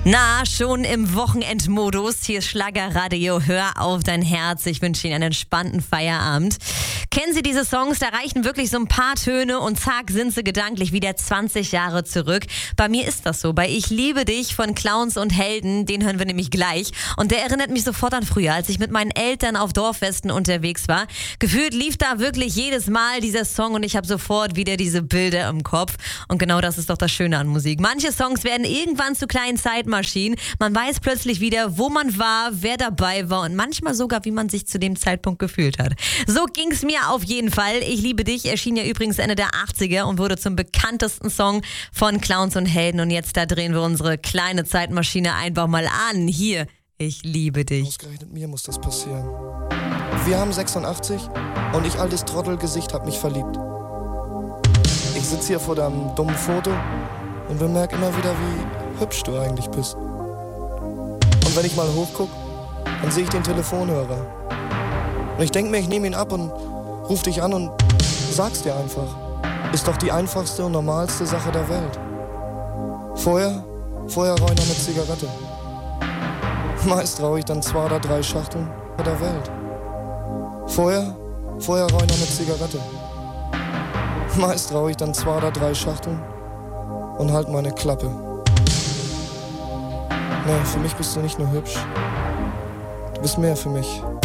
Na, schon im Wochenendmodus. Hier ist Schlagerradio. Hör auf dein Herz. Ich wünsche Ihnen einen entspannten Feierabend. Kennen Sie diese Songs? Da reichen wirklich so ein paar Töne und zack, sind sie gedanklich wieder 20 Jahre zurück. Bei mir ist das so. Bei Ich liebe dich von Clowns und Helden, den hören wir nämlich gleich. Und der erinnert mich sofort an früher, als ich mit meinen Eltern auf Dorffesten unterwegs war. Gefühlt lief da wirklich jedes Mal dieser Song und ich habe sofort wieder diese Bilder im Kopf. Und genau das ist doch das Schöne an Musik. Manche Songs werden irgendwann zu kleinen Zeitmaschinen. Man weiß plötzlich wieder, wo man war, wer dabei war und manchmal sogar, wie man sich zu dem Zeitpunkt gefühlt hat. So ging's mir auf jeden Fall. Ich liebe dich erschien ja übrigens Ende der 80er und wurde zum bekanntesten Song von Clowns und Helden. Und jetzt da drehen wir unsere kleine Zeitmaschine einfach mal an. Hier, ich liebe dich. Ausgerechnet mir muss das passieren. Wir haben 86 und ich, altes Trottelgesicht, hab mich verliebt. Ich sitz hier vor deinem dummen Foto und bemerk immer wieder, wie hübsch du eigentlich bist. Und wenn ich mal hochguck, dann sehe ich den Telefonhörer. Und ich denk mir, ich nehme ihn ab und ruf dich an und sag's dir einfach. Ist doch die einfachste und normalste Sache der Welt. Vorher rauch ich noch eine Zigarette. Meist rauch ich dann 2 oder 3 Schachteln der Welt. Vorher rauch ich noch eine Zigarette. Meist rauch ich dann 2 oder 3 Schachteln und halt meine Klappe. Nee, für mich bist du nicht nur hübsch. Du bist mehr für mich.